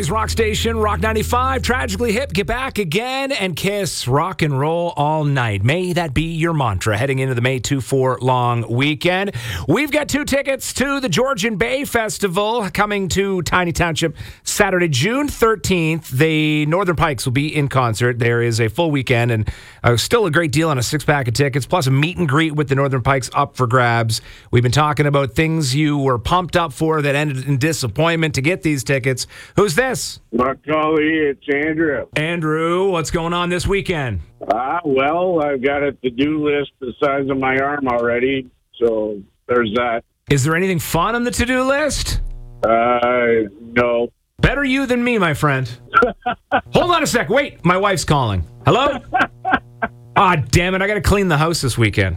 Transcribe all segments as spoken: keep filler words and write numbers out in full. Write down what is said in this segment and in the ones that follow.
Calgary's rock station, Rock ninety-five, Tragically Hip, get back again and kiss rock and roll all night. May that be your mantra heading into the May two four long weekend. We've got two tickets to the Georgian Bay Festival coming to Tiny Township Saturday, June thirteenth. The Northern Pikes will be in concert. There is a full weekend and uh, still a great deal on a six-pack of tickets, plus a meet and greet with the Northern Pikes up for grabs. We've been talking about things you were pumped up for that ended in disappointment to get these tickets. Who's this? Macaulay, it's Andrew. Andrew, what's going on this weekend? Ah, well, I've got a to-do list the size of my arm already, so there's that. Is there anything fun on the to-do list? Uh, no. Better you than me, my friend. Hold on a sec. Wait, my wife's calling. Hello? Ah, damn it. I got to clean the house this weekend.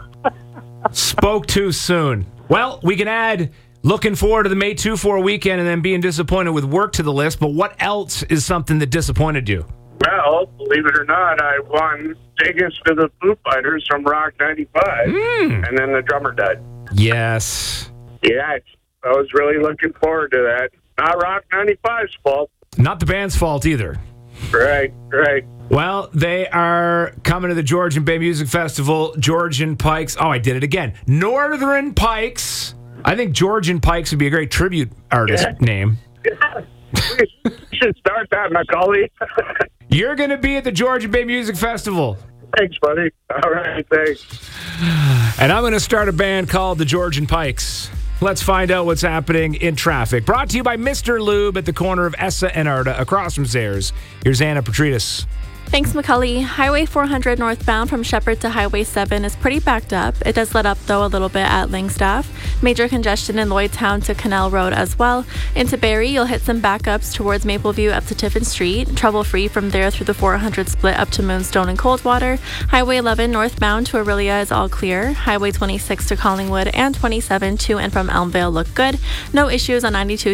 Spoke too soon. Well, we can add looking forward to the May two four weekend and then being disappointed with work to the list, but what else is something that disappointed you? Well, believe it or not, I won tickets to the Foo Fighters from Rock ninety-five, Mm. and then the drummer died. Yes. Yeah, I was really looking forward to that. Not Rock ninety-five's fault. Not the band's fault either. Right, right. Well, they are coming to the Georgian Bay Music Festival. Georgian Pikes. Oh, I did it again. Northern Pikes. I think Georgian Pikes would be a great tribute artist Yeah. name. Yeah. We should start that, Macaulay. You're going to be at the Georgian Bay Music Festival. Thanks, buddy. All right, thanks. And I'm going to start a band called the Georgian Pikes. Let's find out what's happening in traffic. Brought to you by Mister Lube at the corner of Essa and Arda, across from Zayres. Here's Anna Petridis. Thanks, Macaulay. Highway four hundred northbound from Shepherd to Highway seven is pretty backed up. It does let up, though, a little bit at Langstaff. Major congestion in Lloydtown to Canal Road as well. Into Barrie, you'll hit some backups towards Mapleview up to Tiffin Street. Trouble-free from there through the four hundred split up to Moonstone and Coldwater. Highway eleven northbound to Aurelia is all clear. Highway twenty-six to Collingwood and twenty-seven to and from Elmvale look good. No issues on ninety-two